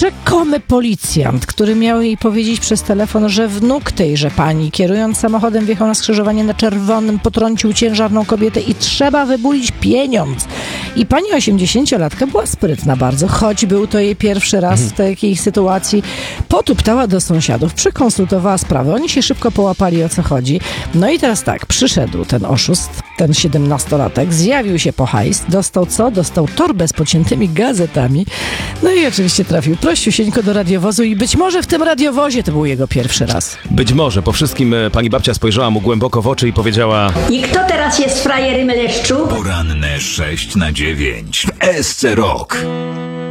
rzekomy policjant, który miał jej powiedzieć przez telefon, że wnuk tejże pani, kierując samochodem, wjechał na skrzyżowanie na czerwonym, potrącił ciężarną kobietę i trzeba wybulić pieniądz. I pani 80-latka była sprytna bardzo, choć był to jej pierwszy raz w takiej sytuacji. Potuptała do sąsiadów, przekonsultowała sprawę. Oni się szybko połapali, o co chodzi. No i teraz tak, przyszedł ten oszust, ten 17-latek, zjawił się po hajs, dostał co? Dostał torbę z pociętymi gazetami. No i oczywiście trafił prościusieńko do radiowozu i być może w tym radiowozie to był jego pierwszy raz. Być może. Po wszystkim pani babcia spojrzała mu głęboko w oczy i powiedziała: I kto teraz jest frajerem, Leszczu? Poranne 6 na 9 w SC Rock.